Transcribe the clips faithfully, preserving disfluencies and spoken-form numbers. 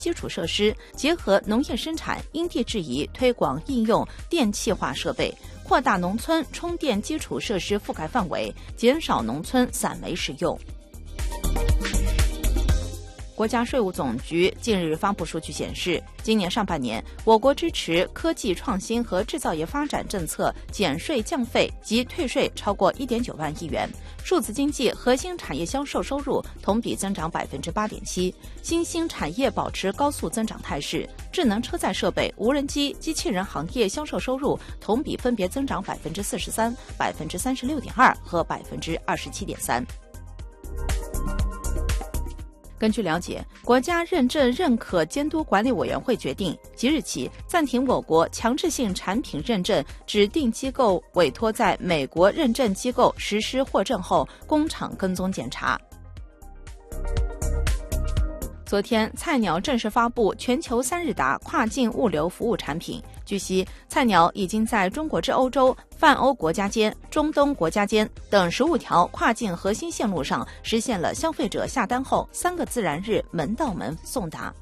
基础设施，结合农业生产，因地制宜推广应用电气化设备，扩大农村充电基础设施覆盖范围，减少农村散煤使用。国家税务总局近日发布数据显示，今年上半年，我国支持科技创新和制造业发展政策减税降费及退税超过 一点九万亿元。数字经济核心产业销售收入同比增长 百分之八点七， 新兴产业保持高速增长态势。智能车载设备、无人机、机器人行业销售收入同比分别增长 百分之四十三、百分之三十六点二 和 百分之二十七点三。根据了解，国家认证认可监督管理委员会决定，即日起暂停我国强制性产品认证指定机构委托在美国认证机构实施获证后工厂跟踪检查。昨天，菜鸟正式发布全球三日达跨境物流服务产品。据悉，菜鸟已经在中国至欧洲、泛欧国家间、中东国家间等十五条跨境核心线路上实现了消费者下单后三个自然日门到门送达。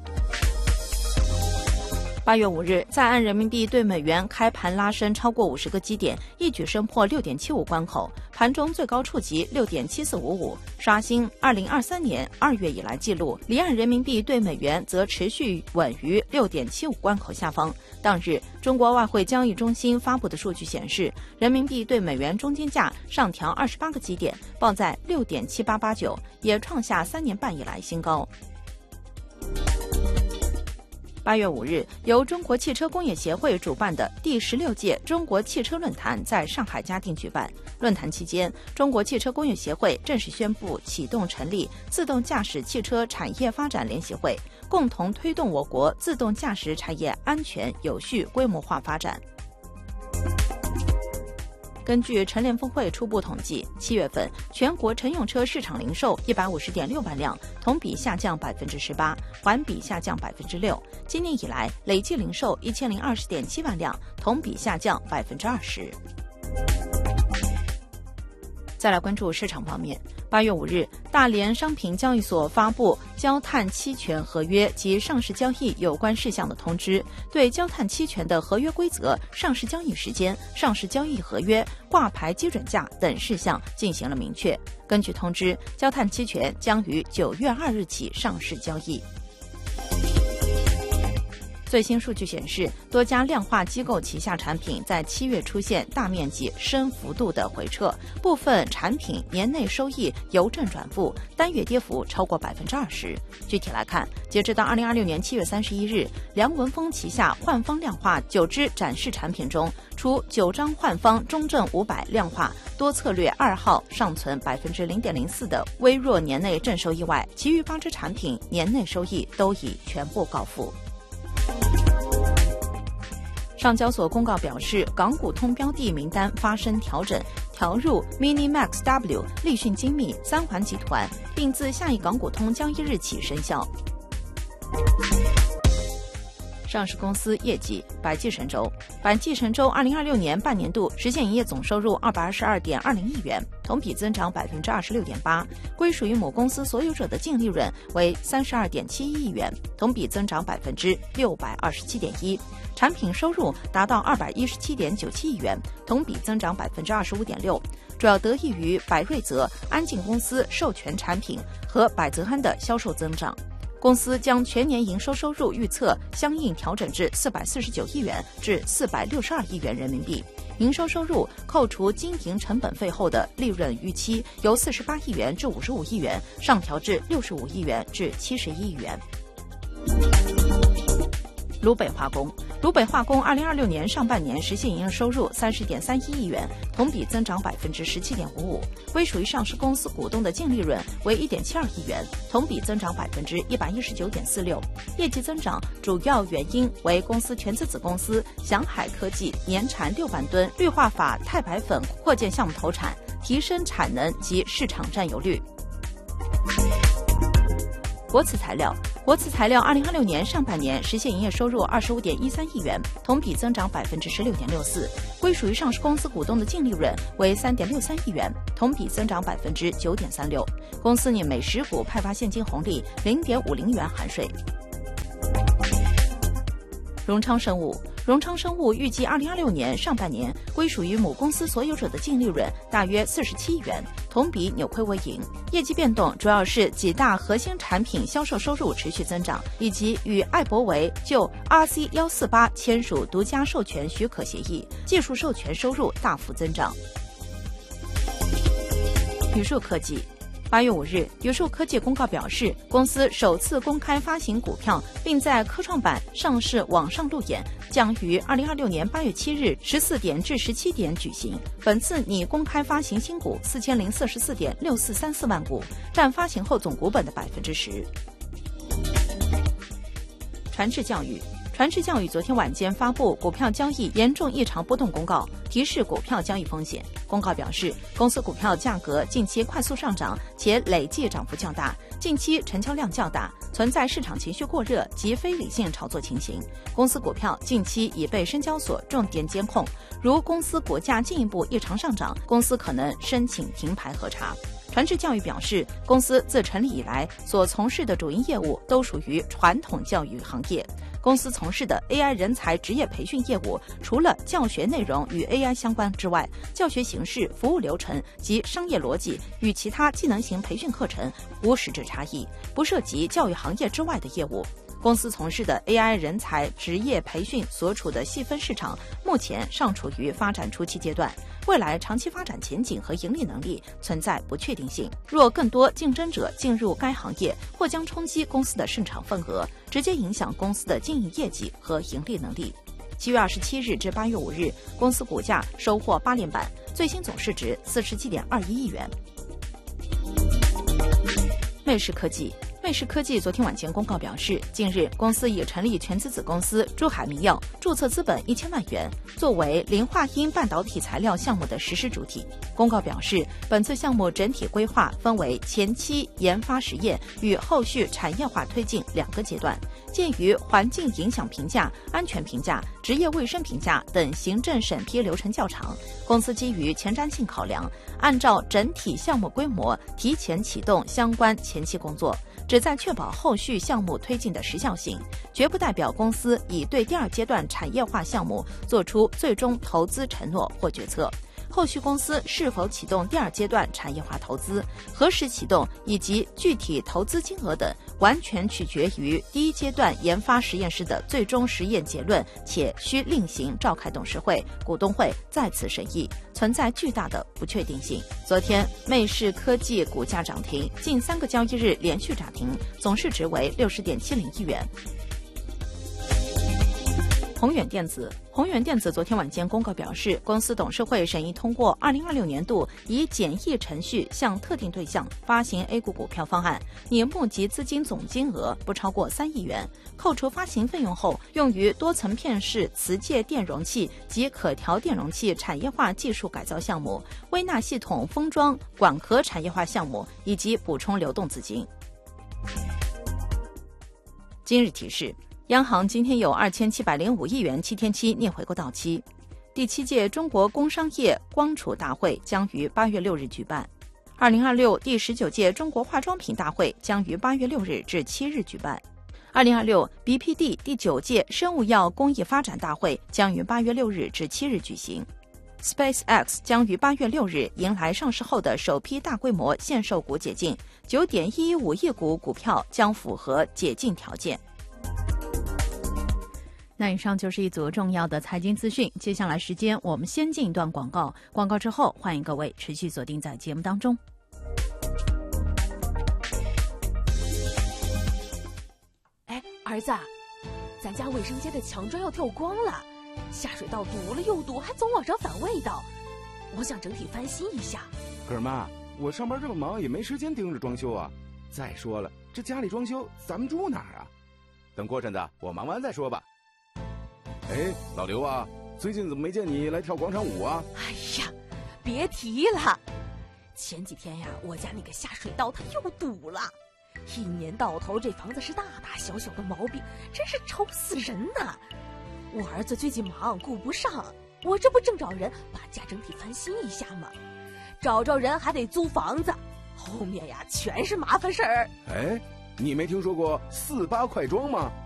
八月五日，在岸人民币对美元开盘拉升超过五十个基点，一举升破 六点七五 关口，盘中最高触及 六点七四五五，刷新二零二三年二月以来纪录。离岸人民币对美元则持续稳于 六点七五 关口下方。当日，中国外汇交易中心发布的数据显示，人民币对美元中间价上调二十八个基点，报在 六点七八八九，也创下三年半以来新高。八月五日，由中国汽车工业协会主办的第十六届中国汽车论坛在上海嘉定举办。论坛期间，中国汽车工业协会正式宣布启动成立自动驾驶汽车产业发展联席会，共同推动我国自动驾驶产业安全、有序、规模化发展。根据乘联峰会初步统计，七月份全国乘用车市场零售一百五十点六万辆，同比下降百分之十八，环比下降百分之六。今年以来累计零售一千零二十点七万辆，同比下降百分之二十。再来关注市场方面，八月五日，大连商品交易所发布焦炭期权合约及上市交易有关事项的通知，对焦炭期权的合约规则、上市交易时间、上市交易合约、挂牌基准价等事项进行了明确。根据通知，焦炭期权将于九月二日起上市交易。最新数据显示，多家量化机构旗下产品在七月出现大面积、深幅度的回撤，部分产品年内收益由正转负，单月跌幅超过百分之二十。具体来看，截止到二零二六年七月三十一日，梁文峰旗下焕方量化九支展示产品中，除九张焕方中证五百量化多策略二号尚存百分之零点零四的微弱年内正收益外，其余八支产品年内收益都已全部告负。上交所公告表示，港股通标的名单发生调整，调入 Minimax W、立讯精密、三环集团，并自下一港股通交易日起生效。上市公司业绩，百济神州。百济神州二零二六年半年度实现营业总收入二百二十二点二零亿元，同比增长百分之二十六点八，归属于母公司所有者的净利润为三十二点七一亿元，同比增长百分之六百二十七点一。产品收入达到二百一十七点九七亿元，同比增长百分之二十五点六，主要得益于百瑞泽、安进公司授权产品和百泽安的销售增长。公司将全年营收收入预测相应调整至四百四十九亿元至四百六十二亿元人民币，营收收入扣除经营成本费后的利润预期由四十八亿元至五十五亿元上调至六十五亿元至七十亿元。鲁北化工，鲁北化工二零二六年上半年实现营业收入三十点三一亿元，同比增长百分之十七点五五，归属于上市公司股东的净利润为一点七二亿元，同比增长百分之一百一十九点四六。业绩增长主要原因为公司全资子公司祥海科技年产六万吨氯化钯钛白粉扩建项目投产，提升产能及市场占有率。国瓷材料，国瓷材料二零二六年上半年实现营业收入二十五点一三亿元，同比增长百分之十六点六四，归属于上市公司股东的净利润为三点六三亿元，同比增长百分之九点三六。公司拟每十股派发现金红利零点五零元含税。 荣昌生物，荣昌生物预计二零二六年上半年归属于母公司所有者的净利润大约四十七亿元，同比扭亏为盈。业绩变动主要是几大核心产品销售收入持续增长，以及与艾博维就 R C 一四八签署独家授权许可协议，技术授权收入大幅增长。宇树科技。八月五日，宇树科技公告表示，公司首次公开发行股票，并在科创板上市网上路演，将于二零二六年八月七日十四点至十七点举行。本次拟公开发行新股四千零四十四点六四三四万股，占发行后总股本的百分之十。传智教育。传智教育昨天晚间发布股票交易严重异常波动公告，提示股票交易风险。公告表示，公司股票价格近期快速上涨，且累计涨幅较大，近期成交量较大，存在市场情绪过热及非理性炒作情形。公司股票近期已被深交所重点监控，如公司股价进一步异常上涨，公司可能申请停牌核查。传智教育表示，公司自成立以来所从事的主营业务都属于传统教育行业。公司从事的 A I 人才职业培训业务，除了教学内容与 A I 相关之外，教学形式、服务流程及商业逻辑与其他技能型培训课程无实质差异，不涉及教育行业之外的业务。公司从事的 A I 人才职业培训所处的细分市场，目前尚处于发展初期阶段，未来长期发展前景和盈利能力存在不确定性。若更多竞争者进入该行业，或将冲击公司的市场份额，直接影响公司的经营业绩和盈利能力。七月二十七日至八月五日，公司股价收获八连板，最新总市值四十七点二一亿元。魅视科技。魅视科技昨天晚间公告表示，近日公司已成立全资子公司珠海明药，注册资本一千万元，作为磷化铟半导体材料项目的实施主体。公告表示，本次项目整体规划分为前期研发实验与后续产业化推进两个阶段。鉴于环境影响评价、安全评价、职业卫生评价等行政审批流程较长，公司基于前瞻性考量，按照整体项目规模提前启动相关前期工作，旨在确保后续项目推进的时效性，绝不代表公司已对第二阶段产业化项目作出最终投资承诺或决策。后续公司是否启动第二阶段产业化投资、何时启动以及具体投资金额等，完全取决于第一阶段研发实验室的最终实验结论，且需另行召开董事会、股东会再次审议，存在巨大的不确定性。昨天，魅视科技股价涨停，近三个交易日连续涨停，总市值为六十点七零亿元。宏远电子，宏远电子昨天晚间公告表示，公司董事会审议通过二零二六年度以简易程序向特定对象发行 A 股股票方案，拟募集资金总金额不超过三亿元，扣除发行费用后，用于多层片式磁界电容器及可调电容器产业化技术改造项目、微纳系统封装管壳产业化项目以及补充流动资金。今日提示。央行今天有二千七百零五亿元七天期逆回购到期。第七届中国工商业光储大会将于八月六日举办。二零二六第十九届中国化妆品大会将于八月六日至七日举办。二零二六 B P D 第九届生物药工艺发展大会将于八月六日至七日举行。SpaceX 将于八月六日迎来上市后的首批大规模限售股解禁， 九点一一五亿股股票将符合解禁条件。那以上就是一组重要的财经资讯，接下来时间我们先进一段广告，广告之后欢迎各位持续锁定在节目当中。 哎，儿子，咱家卫生间的墙砖要跳光了，下水道堵了又堵，还总往上反味道，我想整体翻新一下。 可是妈，我上班这么忙，也没时间盯着装修啊。再说了，这家里装修，咱们住哪儿啊？等过阵子我忙完再说吧。哎，老刘啊，最近怎么没见你来跳广场舞啊？ 哎呀，别提了，前几天呀，我家那个下水道它又堵了，一年到头这房子是大大小小的毛病，真是愁死人呐。我儿子最近忙顾不上，我这不正找人把家整体翻新一下吗？找着人还得租房子，后面呀全是麻烦事儿。 哎，你没听说过四八快装吗？